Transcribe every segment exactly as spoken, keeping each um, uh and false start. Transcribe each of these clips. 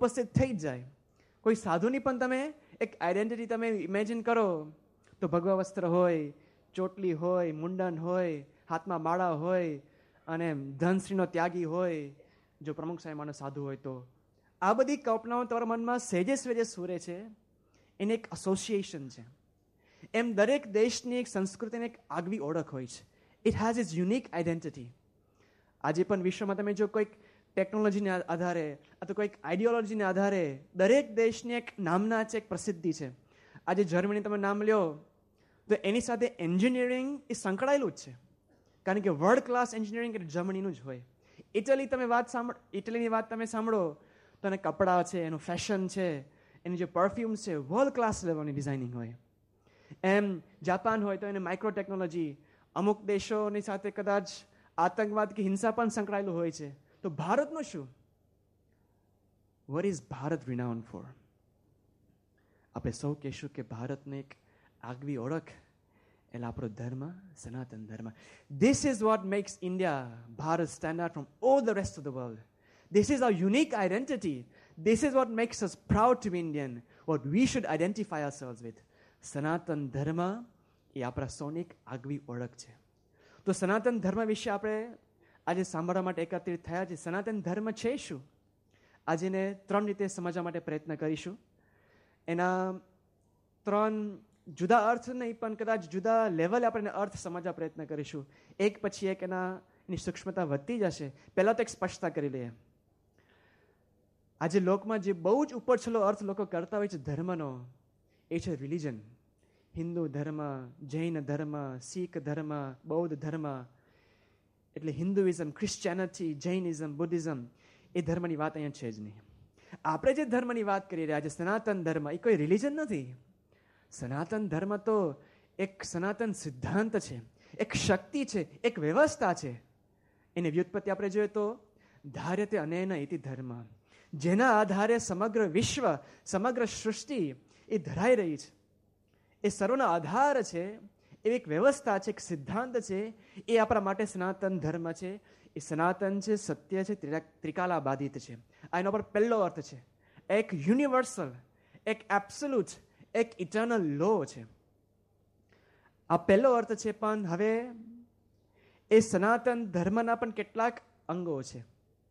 ઉપસ્થિત થઈ જ જાય. કોઈ સાધુની પણ તમે એક આઈડેન્ટિટી તમે ઇમેજિન કરો તો ભગવા વસ્ત્ર હોય, ચોટલી હોય, મુંડન હોય, હાથમાં માળા હોય અને ધનશ્રીનો ત્યાગી હોય, જો પ્રમુખ સાહેબનો સાધુ હોય તો. આ બધી કલ્પનાઓ તમારા મનમાં સહેજે સહેજે સુરે છે. એને એક એસોસિએશન છે. એમ દરેક દેશની એક સંસ્કૃતિની એક આગવી ઓળખ હોય છે. It has it's unique identity. આજે પણ વિશ્વમાં તમે જો કોઈક ટેકનોલોજીને આધારે અથવા કોઈક આઈડિયોલોજીને આધારે દરેક દેશની એક નામના છે, એક પ્રસિદ્ધિ છે. આજે જર્મની તમે નામ લ્યો તો એની સાથે એન્જિનિયરિંગ એ સંકળાયેલું જ છે, કારણ કે વર્લ્ડ ક્લાસ એન્જિનિયરિંગ એટલે જર્મનીનું જ હોય. ઇટલી તમે વાત સાંભળો ઇટલીની વાત તમે સાંભળો તો એને કપડાં છે, એનું ફેશન છે, એની જે પરફ્યુમ છે, વર્લ્ડ ક્લાસ લેવલની ડિઝાઇનિંગ હોય. એમ જાપાન હોય તો એને માઇક્રો ટેકનોલોજી, અમુક દેશોની સાથે કદાચ આતંકવાદ કે હિંસા પણ સંકળાયેલું હોય છે. તો ભારતનું શું? What is Bharat renowned four? આપણે સૌ કહેશું કે ભારતને એક આગવી ઓળખ એટલે આપણો ધર્મ, સનાતન ધર્મ. This is what makes India, Bharat stand out from all the rest of the world. This is our unique identity. This is what makes us proud to be Indian. What we should identify ourselves with. સનાતન ધર્મ એ આપણા સૌની આગવી ઓળખ છે. તો સનાતન ધર્મ વિશે આપણે આજે સાંભળવા માટે એકત્રિત થયા છે. સનાતન ધર્મ છે શું? આજે એને ત્રણ રીતે સમજવા માટે પ્રયત્ન કરીશું. એના ત્રણ જુદા અર્થ નહીં પણ કદાચ જુદા લેવલે આપણે અર્થ સમજવા પ્રયત્ન કરીશું. એક પછી એક એના એની સૂક્ષ્મતા વધતી જશે. પહેલાં તો એક સ્પષ્ટતા કરી લઈએ. આજે લોકમાં જે બહુ જ ઉપર છેલ્લો અર્થ લોકો કરતા હોય છે ધર્મનો, એ છે રિલિજન. હિન્દુ ધર્મ, જૈન ધર્મ, શીખ ધર્મ, બૌદ્ધ ધર્મ, એટલે હિન્દુઇઝમ, ક્રિશ્ચિયાનિટી, જૈનિઝમ, બુદ્ધિઝમ, એ ધર્મની વાત અહીંયા છે જ નહીં. આપણે જે ધર્મની વાત કરી રહ્યા છે સનાતન ધર્મ, એ કોઈ રિલિજન નથી. સનાતન ધર્મ તો એક સનાતન સિદ્ધાંત છે, એક શક્તિ છે, એક વ્યવસ્થા છે. એની વ્યુત્પત્તિ આપણે જોઈએ તો ધાર્યતે અનેન ઇતિ ધર્મ, જેના આધારે સમગ્ર વિશ્વ, સમગ્ર સૃષ્ટિ એ ધરાઈ રહી છે. એ સર્વનો આધાર છે, એ એક વ્યવસ્થા છે, એક સિદ્ધાંત છે. એ આપણા માટે સનાતન ધર્મ છે. એ સનાતન છે, સત્ય છે, ત્રિકાલા બાધિત છે. આ એનો પર પહેલો અર્થ છે. એક યુનિવર્સલ, એક એબ્સોલ્યુટ, એક ઇટર્નલ લો છે. આ પહેલો અર્થ છે. પણ હવે એ સનાતન ધર્મના પણ કેટલાક અંગો છે.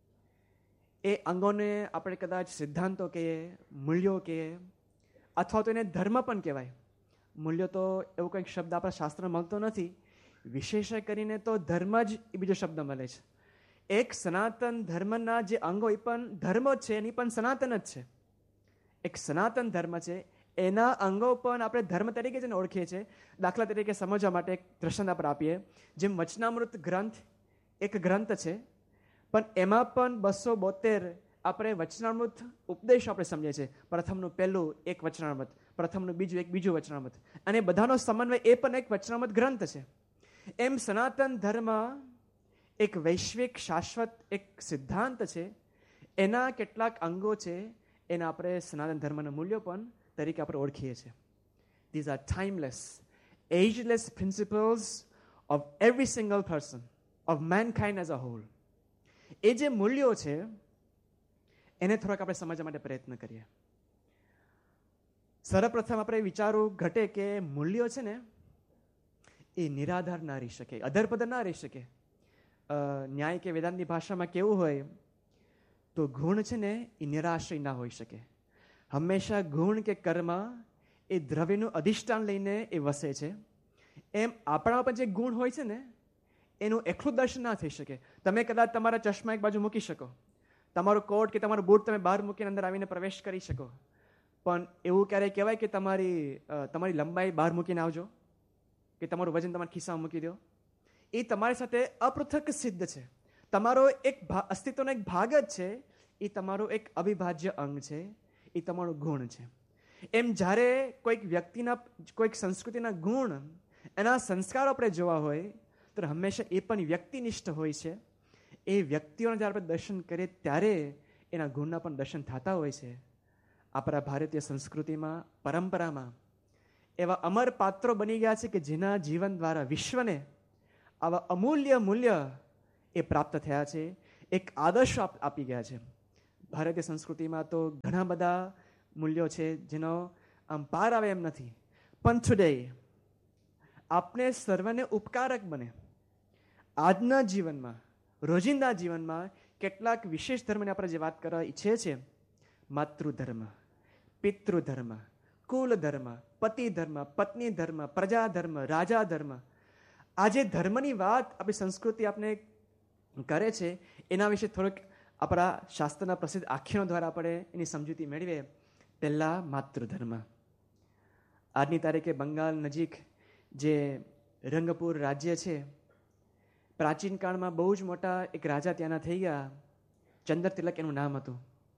એ અંગોને આપણે કદાચ સિદ્ધાંતો કહીએ, મૂલ્યો કહીએ, અથવા તો એને ધર્મ પણ કહેવાય. મૂલ્યો તો એવો કંઈક શબ્દ આપણા શાસ્ત્રમાં મળતો નથી. વિશેષ કરીને તો ધર્મ જ એ બીજો શબ્દ મળે છે. એક સનાતન ધર્મના જે અંગો એ પણ ધર્મ જ છે, એની પણ સનાતન જ છે. એક સનાતન ધર્મ છે, એના અંગો પણ આપણે ધર્મ તરીકે જ ઓળખીએ છીએ. દાખલા તરીકે સમજવા માટે એક દ્રષ્ટાંત આપણે આપીએ. જેમ વચનામૃત ગ્રંથ એક ગ્રંથ છે, પણ એમાં પણ બસો બોતેર આપણે વચનામૃત ઉપદેશ આપણે સમજીએ છીએ. પ્રથમનું પહેલું એક વચનામૃત, પ્રથમનું બીજું એક બીજું વચનામૃત, અને બધાનો સમન્વય એ પણ એક વચનામૃત ગ્રંથ છે. એમ સનાતન ધર્મ એક વૈશ્વિક શાશ્વત એક સિદ્ધાંત છે. એના કેટલાક અંગો છે, એના આપણે સનાતન ધર્મના મૂલ્યો પણ તરીકે આપણે ઓળખીએ છીએ. These are timeless, ageless principles of every single person, of mankind as a whole. એ જે મૂલ્યો છે એને થોડાક આપણે સમજવા માટે પ્રયત્ન કરીએ. સર્વપ્રથમ આપણે વિચારવું ઘટે કે મૂલ્યો છે ને એ નિરાધાર ના રહી શકે, અધરપદર ના રહી શકે. ન્યાય કે વેદાંતની ભાષામાં કેવું હોય તો ગુણ છે ને એ નિરાશ્રય ના હોઈ શકે. હંમેશા ગુણ કે કર્મ એ દ્રવ્યનું અધિષ્ઠાન લઈને એ વસે છે. એમ આપણા પણ જે ગુણ હોય છે ને એનું એકલું દર્શન ના થઈ શકે. તમે કદાચ તમારા ચશ્મા એક બાજુ મૂકી શકો, તમારું કોટ કે તમારું બૂટ તમે બહાર મૂકીને અંદર આવીને પ્રવેશ કરી શકો, પણ એવું ક્યારેય કહેવાય કે તમારી તમારી લંબાઈ બહાર મૂકીને આવજો, કે તમારું વજન તમારા ખિસ્સામાં મૂકી દો. એ તમારી સાથે અપૃથક સિદ્ધ છે. તમારો એક અસ્તિત્વનો એક ભાગ જ છે. એ તમારો એક અવિભાજ્ય અંગ છે. એ તમારો ગુણ છે. એમ જ્યારે કોઈક વ્યક્તિના, કોઈક સંસ્કૃતિના ગુણ, એના સંસ્કારો આપણે જોવા હોય તો હંમેશા એ પણ વ્યક્તિનિષ્ઠ હોય છે. એ વ્યક્તિઓને જ્યારે આપણે દર્શન કરીએ ત્યારે એના ગુણના પણ દર્શન થતા હોય છે. આપણા ભારતીય સંસ્કૃતિમાં, પરંપરામાં એવા અમર પાત્રો બની ગયા છે કે જેના જીવન દ્વારા વિશ્વને આવા અમૂલ્ય મૂલ્ય એ પ્રાપ્ત થયા છે, એક આદર્શ આપી ગયા છે. ભારતીય સંસ્કૃતિમાં તો ઘણા બધા મૂલ્યો છે જેનો આમ પાર આવે એમ નથી. પણ ટુડે આપણે સર્વને ઉપકારક બને. આજના જીવનમાં, રોજિંદા જીવનમાં કેટલાક વિશેષ ધર્મની આપણે જે વાત કરવા ઈચ્છે છે, માતૃધર્મ, પિતૃધર્મ, કુલ ધર્મ, પતિ ધર્મ, પત્ની ધર્મ, પ્રજા ધર્મ, રાજા ધર્મ, આ જે ધર્મની વાત આપણી સંસ્કૃતિ આપણે કરે છે એના વિશે થોડુંક આપણા શાસ્ત્રના પ્રસિદ્ધ આખ્યાનો દ્વારા આપણે એની સમજૂતી મેળવીએ. પહેલા માતૃધર્મ. આજની તારીખે બંગાળ નજીક જે રંગપુર રાજ્ય છે, પ્રાચીન કાળમાં બહુ જ મોટા એક રાજા ત્યાંના થઈ ગયા. ચંદ્ર તિલક એનું નામ હતું.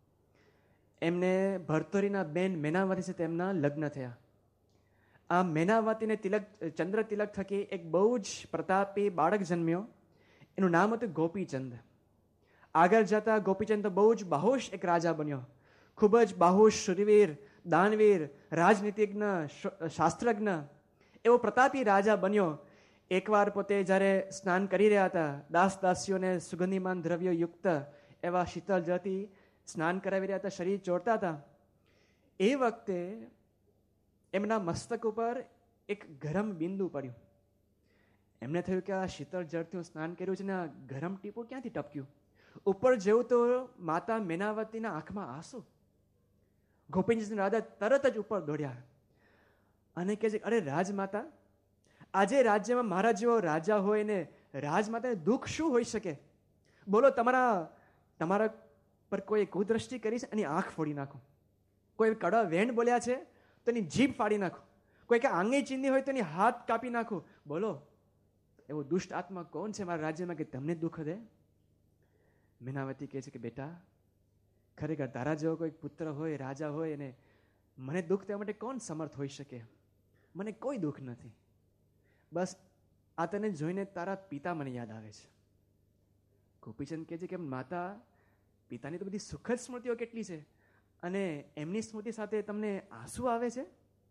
એમને ભરતોરીના બેન મેનાવતી છે તેમના લગ્ન થયા. આ મેનાવતીને તિલક ચંદ્ર તિલક થકી એક બહુ જ પ્રતાપી બાળક જન્મ્યો. એનું નામ હતું ગોપીચંદ. આગળ જતા ગોપીચંદ તો બહુ જ બાહોશ એક રાજા બન્યો. ખૂબ જ બાહોશ, શૂરવીર, દાનવીર, રાજનીતિજ્ઞ, શાસ્ત્રજ્ઞ એવો પ્રતાપી રાજા બન્યો. એકવાર પોતે જ્યારે સ્નાન કરી રહ્યા હતા, દાસ દાસીઓને સુગંધીમાન દ્રવ્યો યુક્ત એવા શીતળ જળથી સ્નાન કરાવી રહ્યા હતા, શરીર ચોરતા હતા. એ વખતે એમના મસ્તક ઉપર એક ગરમ બિંદુ પડ્યું. એમને થયું કે આ શીતળ જળથી હું સ્નાન કર્યું છે ને આ ગરમ ટીપું ક્યાંથી ટપક્યું. ઉપર જેવું તો માતા મેનાવતીના આંખમાં આંસુ. ગોપીચંદ રાજા તરત જ ઉપર દોડ્યા અને કહે છે, અરે રાજમાતા, આજે રાજ્યમાં મારા જેવો રાજા હોય ને રાજમાતાને દુઃખ શું હોઈ શકે? બોલો, તમારા તમારા પર કોઈ કુદ્રષ્ટિ કરી છે એની આંખ ફોડી નાખો. કોઈ કડવા વેણ બોલ્યા છે તો એની જીભ ફાડી નાખો. કોઈ કે આંગળી ચીંધી હોય તો એની હાથ કાપી નાખો. બોલો, એવો દુષ્ટ આત્મા કોણ છે મારા રાજ્યમાં કે તમને દુઃખ દે? મેનાવતી કહે છે કે બેટા, ખરેખર તારા જેવો કોઈ પુત્ર હોય, રાજા હોય, અને મને દુઃખ દેવા માટે કોણ સમર્થ હોઈ શકે? મને કોઈ દુઃખ નથી. બસ આ તને જોઈને તારા પિતા મને યાદ આવે છે. ગોપીચંદ કહે છે કે માતા, પિતાની તો બધી સુખદ સ્મૃતિઓ કેટલી છે અને એમની સ્મૃતિ સાથે તમને આંસુ આવે છે?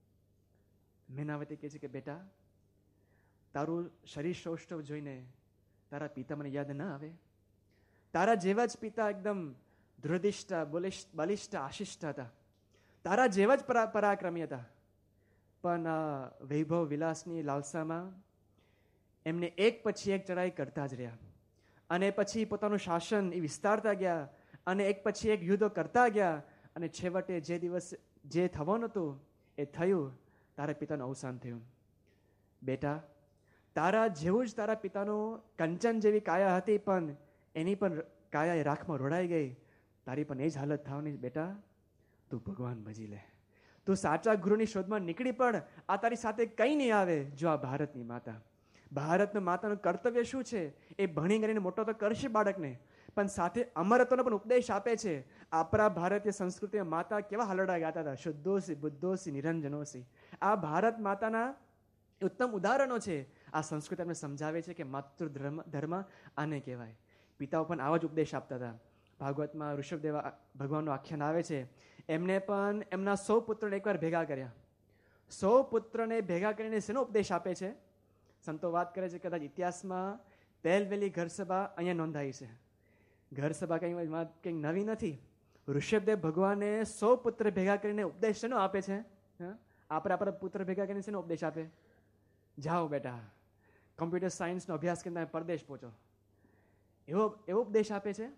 મેનાવતી કહે છે કે બેટા, તારું શરીર સૌષ્ઠવ જોઈને તારા પિતા મને યાદ ન આવે? તારા જેવા જ પિતા એકદમ દૃઢિષ્ઠ, બલિષ્ઠ, આશિષ્ઠ હતા. તારા જેવા જ પરાક્રમી હતા. પણ વૈભવ વિલાસની લાલસામાં એમને એક પછી એક ચડાઈ કરતા જ રહ્યા અને પછી પોતાનું શાસન એ વિસ્તારતા ગયા અને એક પછી એક યુદ્ધો કરતા ગયા અને છેવટે જે દિવસ જે થવાનું હતું એ થયું. તારા પિતાનું અવસાન થયું. બેટા, તારા જેવું જ તારા પિતાનું કંચન જેવી કાયા હતી, પણ એની પણ કાયા રાખમાં રોડાઈ ગઈ. તારી પણ એ જ હાલત થવાની. બેટા, તું ભગવાન ભજી લે. તું સાચા ગુરુની શોધમાં નીકળી પડ. આ તારી સાથે કંઈ નહીં આવે. જો આ ભારતની માતા, ભારતના માતાનું કર્તવ્ય શું છે? એ ભણી ગણીને મોટો તો કરશે બાળકને, પણ સાથે અમરત્વનો પણ ઉપદેશ આપે છે. આપણા ભારતીય સંસ્કૃતિમાં માતા કેવા હલડા ગાતા હતા, શુદ્ધોસી, બુદ્ધોસી, નિરંજનોસી. આ ભારત માતાના ઉત્તમ ઉદાહરણો છે. આ સંસ્કૃતિ અમને સમજાવે છે કે માતૃ ધર્મ ધર્મ આને કહેવાય. પિતાઓ પણ આવા જ ઉપદેશ આપતા હતા. ભાગવતમાં ઋષભદેવ ભગવાનનું આખ્યાન આવે છે. એમને પણ એમના સો પુત્રોને એકવાર ભેગા કર્યા. સો પુત્રોને ભેગા કરીને શેનો ઉપદેશ આપે છે? સંતો વાત કરે છે કદાચ ઇતિહાસમાં પહેલવેલી ઘર સભા અહીંયા નોંધાઈ છે. ઘર સભા કંઈ કંઈક નવી નથી. ઋષભદેવ ભગવાને સો પુત્ર ભેગા કરીને ઉપદેશ શેનો આપે છે? આપણે આપણા પુત્ર ભેગા કરીને શેનો ઉપદેશ આપે? જાઓ બેટા, કમ્પ્યુટર સાયન્સનો અભ્યાસ કરીને પરદેશ પહોંચો. એવો એવો ઉપદેશ આપે છે?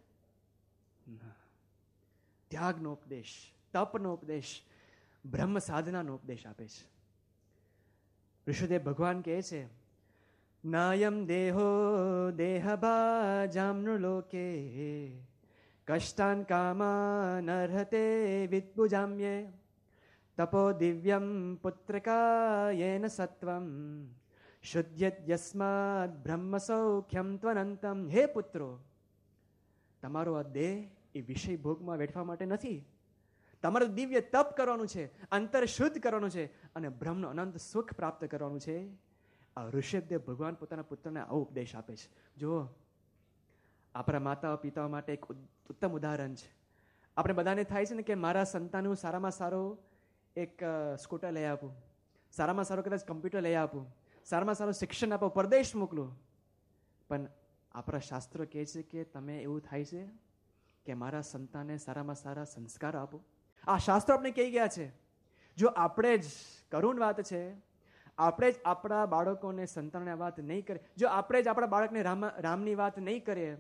ત્યાગનો ઉપદેશ, તપનો ઉપદેશ, બ્રહ્મ સાધનાનો ઉપદેશ આપે છે. ઋષભદેવ ભગવાન કહે છે, નાયમ દેહો દેહભાજામ્નુ લોકે કષ્ટાન કામાન અર્હતે વિદ્ભુજામ્યે તપો દિવ્યમ પુત્રકાયેન સત્વમ શુદ્ધ્યત યસ્માદ બ્રહ્મ સૌખ્યમ ત્વનંતમ. હે પુત્રો, તમારો આ દેહ એ વિષય ભોગમાં વેઠવા માટે નથી. તમારે દિવ્ય તપ કરવાનું છે, અંતર શુદ્ધ કરવાનું છે અને બ્રહ્મનો અનંત સુખ પ્રાપ્ત કરવાનું છે. આ ઋષભદેવ ભગવાન પોતાના પુત્રને આવો ઉપદેશ આપે છે. જુઓ, આપણા માતા પિતાઓ માટે એક ઉત્તમ ઉદાહરણ છે. આપણે બધાને થાય છે ને કે મારા સંતાનનું સારામાં સારું એક સ્કૂટર લઈ આપું, સારામાં સારું કદાચ કમ્પ્યુટર લઈ આપું, સારામાં સારું શિક્ષણ આપો, પરદેશ મોકલું. પણ આપણા શાસ્ત્રો કહે છે કે તમે એવું થાય છે કે મારા સંતાનને સારામાં સારા સંસ્કાર આપો. આ શાસ્ત્રો આપણે કહી ગયા છે, જો આપણે જ, કરુણ વાત છે, આપણે જ આપણા બાળકોને સંતાનને વાત નહીં કરીએ, જો આપણે જ આપણા બાળકને રામ રામની વાત નહીં કરીએ,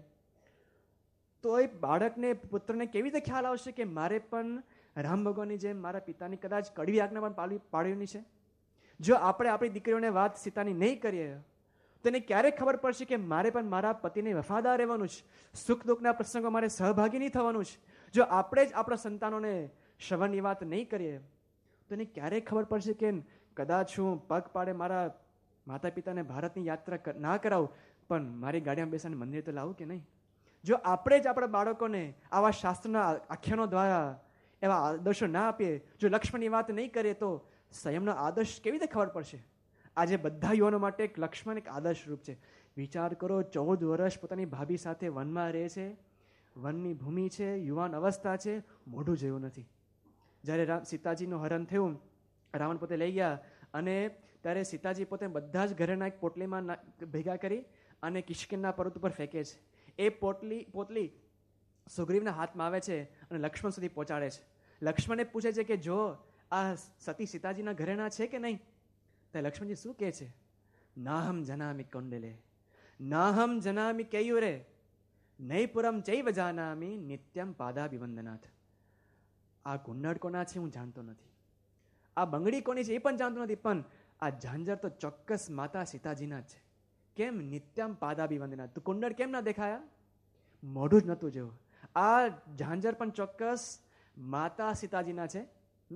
તો એ બાળકને, પુત્રને કેવી રીતે ખ્યાલ આવશે કે મારે પણ રામ ભગવાનની જેમ મારા પિતાની કદાચ કડવી આજ્ઞા પણ પાળવી પાડવાની છે? જો આપણે આપણી દીકરીઓને વાત સીતાની નહીં કરીએ તો એને ક્યારે ખબર પડશે કે મારે પણ મારા પતિને વફાદાર રહેવાનું છે, સુખ દુઃખના પ્રસંગો મારે સહભાગી નહીં થવાનું છે? જો આપણે જ આપણા સંતાનોને શ્રવણની વાત નહીં કરીએ તો એને ક્યારે ખબર પડશે કે કદાચ હું પગ પાડે મારા માતા પિતાને ભારતની યાત્રા ના કરાવું, પણ મારી ગાડીમાં બેસાને મંદિર તો લાવું કે નહીં? જો આપણે જ આપણા બાળકોને આવા શાસ્ત્રના આખ્યાનો દ્વારા એવા આદર્શો ના આપીએ, જો લક્ષ્મણની વાત નહીં કરીએ, તો સંયમનો આદર્શ કેવી રીતે ખબર પડશે? આજે બધા યુવાનો માટે એક લક્ષ્મણ એક આદર્શ રૂપ છે. વિચાર કરો, ચૌદ વર્ષ પોતાની ભાભી સાથે વનમાં રહે છે, વનની ભૂમિ છે, યુવાન અવસ્થા છે, મોઢું જોયું નથી. જ્યારે રામ સીતાજીનું હરણ થયું, રાવણ પોતે લઈ ગયા, અને ત્યારે સીતાજી પોતે બધા જ ઘરેના એક પોટલીમાં ભેગા કરી અને કિષ્કિંધા પર્વત ઉપર ફેંકે છે. એ પોટલી પોટલી સુગ્રીવના હાથમાં આવે છે અને લક્ષ્મણ સુધી પહોંચાડે છે. લક્ષ્મણને પૂછે છે કે જો આ સતી સીતાજીના ઘરેણા છે કે નહીં? તો લક્ષ્મણજી શું કહે છે? નાહમ જનામી કૌંડલે, નાહમ જનામી કેયુરે, નૈપુરમ ચૈવ જાનામી નિત્યમ પાદાભિવંદનાથ. આ કુંડળ કોના છે હું જાણતો નથી, આ બંગડી કોની છે એ પણ જાણતો નથી, પણ આ ઝાંઝર તો ચોક્કસ માતા સીતાજીના જ છે. કેમ? નિત્યમ પાદાભિવંદનાથ. તું કુંડળ કેમ ના દેખાયા? મોઢું જ નહોતું જેવું. આ ઝાંઝર પણ ચોક્કસ માતા સીતાજીના છે.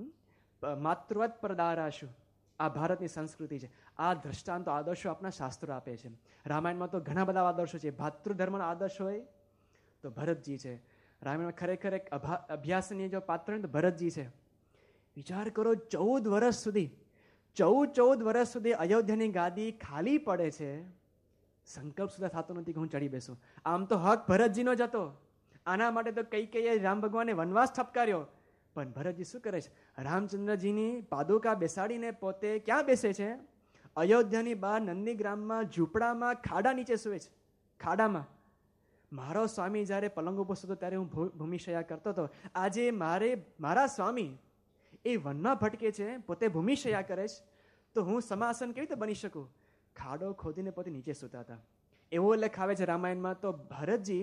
માતૃવત પ્રદારાશુ, આ ભારતની સંસ્કૃતિ છે. આ દ્રષ્ટાંતો, આદર્શો આપણા શાસ્ત્રો આપે છે. રામાયણમાં તો ઘણા બધા આદર્શો છે. ભાતૃધર્મનો આદર્શ હોય તો ભરતજી છે. રામાયણમાં ખરેખર એક અભ્યાસની જો પાત્ર હોય તો ભરતજી છે. વિચાર કરો, ચૌદ વર્ષ સુધી ચૌદ ચૌદ વર્ષ સુધી અયોધ્યાની ગાદી ખાલી પડે છે. સંકલ્પ સુધા થતો નથી કે હું ચડી બેસું. આમ તો હક ભરતજીનો જ હતો. આના માટે તો કઈ કઈ રામ ભગવાને વનવાસ ઠપકાર્યો, પણ ભરતજી શું કરે છે? રામચંદ્રજીની પાદુકા બેસાડીને પોતે ક્યાં બેસે છે? અયોધ્યાની બહાર નંદીગ્રામમાં ઝૂંપડામાં ખાડા નીચે સૂવે છે. ખાડામાં. મારો સ્વામી જ્યારે પલંગ ઉપર સૂતો ત્યારે હું ભૂમિશયા કરતો હતો. આજે મારે મારા સ્વામી એ વનમાં ભટકે છે, પોતે ભૂમિશયા કરે છે, તો હું સમાસન કેવી રીતે બની શકું? ખાડો ખોદીને પોતે નીચે સૂતા હતા. એવો ઉલ્લેખ આવે છે રામાયણમાં. તો ભરતજી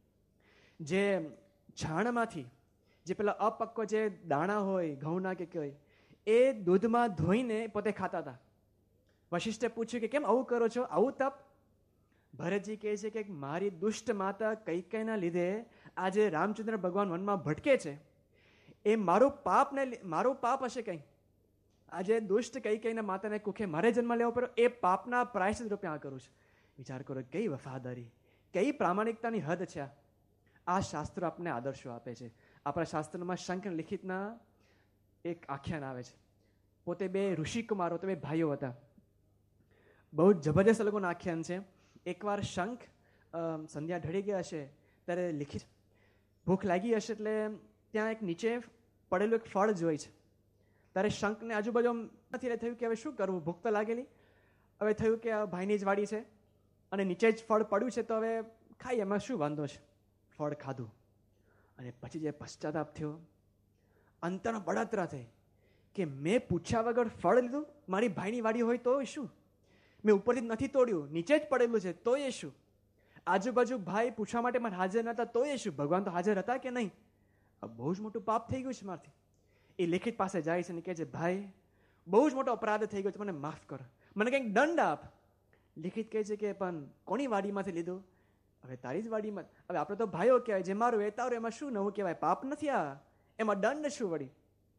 જે છાણમાંથી જે પેલા અપક્કો જે દાણા હોય ઘઉંના કે હોય એ દૂધમાં ધોઈને પોતે ખાતા હતા. વશિષ્ઠે પૂછ્યું કે કેમ આવું કરો છો, આવું તપ? ભરતજી કહે છે કે મારી દુષ્ટ માતા કૈકેયીના લીધે આજે રામચંદ્ર ભગવાન વનમાં ભટકે છે, એ મારું પાપ ને મારું પાપ હશે કંઈ. આજે દુષ્ટ કૈકેયીના માતાને કુખે મારે જન્મ લેવો પડ્યો, એ પાપના પ્રાયશ્ચિત રૂપે આ કરું છું. વિચાર કરો, કઈ વફાદારી, કઈ પ્રામાણિકતાની હદ છે. આ શાસ્ત્રો આપણને આદર્શો આપે છે. આપણા શાસ્ત્રમાં શંકર લિખિતના એક આખ્યાન આવે છે. પોતે બે ઋષિકુમારો, તો બે ભાઈઓ હતા. બહુ જબરજસ્ત લોકોનું આખ્યાન છે. એકવાર શંખ સંધ્યા ઢળી ગયા હશે ત્યારે લિખિત ભૂખ લાગી હશે, એટલે ત્યાં એક નીચે પડેલું એક ફળ જોઈ છે. ત્યારે શંખને આજુબાજુ નથી થયું કે હવે શું કરવું, ભૂખ તો લાગેલી. હવે થયું કે આ ભાઈની જ વાડી છે અને નીચે જ ફળ પડ્યું છે, તો હવે ખાઈ, એમાં શું વાંધો છે. ફળ ખાધું અને પછી જે પશ્ચાતાપ થયો, અંતરમાં બળતરા થઈ કે મેં પૂછ્યા વગર ફળ લીધું. મારી ભાઈની વાડી હોય તો શું? મેં ઉપરથી નથી તોડ્યું, નીચે જ પડેલું છે, તો એ શું? આજુબાજુ ભાઈ પૂછવા માટે મને હાજર નહોતા, તો એ શું? ભગવાન તો હાજર હતા કે નહીં? બહુ જ મોટું પાપ થઈ ગયું છે મારથી. એ લેખિત પાસે જાય છે અને કહે છે, ભાઈ બહુ જ મોટો અપરાધ થઈ ગયો છે, મને માફ કરો, મને કંઈક દંડ આપ. લેખિત કહે છે કે પણ કોની વાડીમાંથી લીધું? હવે તારી જ વાડીમાં. હવે આપણે તો ભાઈઓ કહેવાય, જે મારું એ તારું, એમાં શું નવું કહેવાય? પાપ નથી આ, એમાં દંડ શું વળી?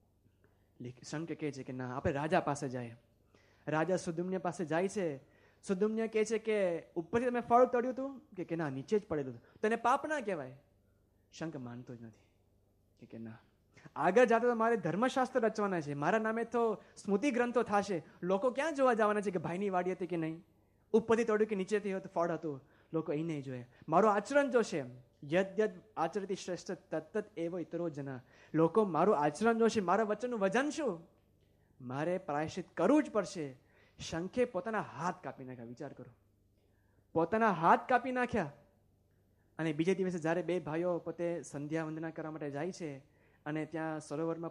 શંખ કહે છે કે ના, આપણે રાજા પાસે જાય. રાજા સુદુમ્ન પાસે જાય છે. સુદુમ્ન કહે છે કે ઉપરથી તમે ફળ તોડ્યું હતું કે ના, નીચે જ પડેલું હતું, તો એને પાપ ના કહેવાય. શંખ માનતો જ નથી કે ના, આગળ જતા તો મારે ધર્મશાસ્ત્ર રચવાના છે, મારા નામે તો સ્મૃતિ ગ્રંથો થશે. લોકો ક્યાં જોવા જવાના છે કે ભાઈની વાડી હતી કે નહીં, ઉપરથી તોડ્યું કે નીચેથી ફળ હતું? લોકો એ નહીં જોઈએ, મારું આચરણ જોશે. યદ યદ આચરતી શ્રેષ્ઠ તત્ત એવો ઇતરો જના. લોકો મારું આચરણ જોશે, મારા વચનનું વજન શું, મારે પ્રાયશ્ચિત કરવું જ પડશે. શંખે પોતાના હાથ કાપી નાખ્યા. વિચાર કરો, પોતાના હાથ કાપી નાખ્યા. અને બીજે દિવસે જ્યારે બે ભાઈઓ પોતે સંધ્યા વંદના કરવા માટે જાય છે અને ત્યાં સરોવરમાં